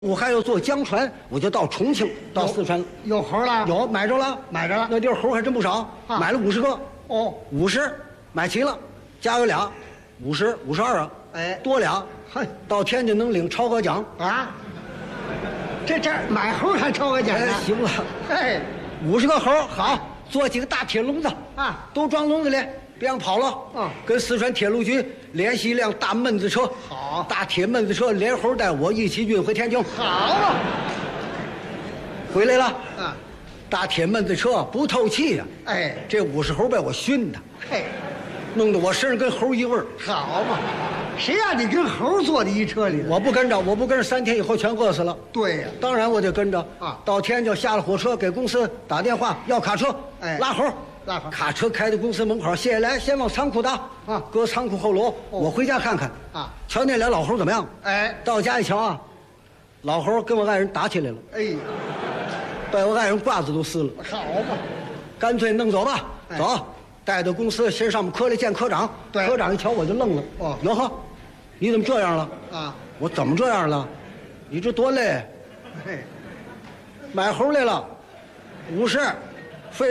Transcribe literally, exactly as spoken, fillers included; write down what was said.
我还要坐江船，我就到重庆，到四川。 有猴了？ 有买着了， 买着了。 那地儿猴还真不少， 啊买了五十个。 哦， 五十买齐了，家有俩，五十五十二啊。 哎多俩， 嘿， 到天津能领超额奖。 啊，这这买猴还超额奖呢？ 哎，行了， 嘿， 五十个猴好，做几个大铁笼子啊， 都装笼子里，别让跑了。 嗯跟四川铁路局联系一辆大闷子车， 好大铁闷子车连猴带我一起运回天津。 好啊， 回来了， 啊， 大铁闷子车不透气呀、 哎， 这五十猴被我熏的， 嘿， 弄得我身上跟猴一味儿。 好嘛，谁让你跟猴坐在一车里的？ 我不跟着，我不跟着，三天以后全饿死了。 对呀、 当然我得跟着啊到天津下了火车，给公司打电话要卡车， 哎拉猴， 拉猴卡车开到公司门口，卸下来先往仓库打， 啊搁仓库后楼，我回家看看， 啊， 瞧那俩老猴怎么样？ 哎， 到家一瞧啊，老猴跟我爱人打起来了， 哎， 把我爱人褂子都撕了， 好嘛， 干脆弄走吧， 哎走，带到公司，先上我们科里见科长， 对科长一瞧我就愣了， 哦哟呵，你怎么这样了？ 啊， 我怎么这样了？你这多累， 嘿， 买猴来了，五十。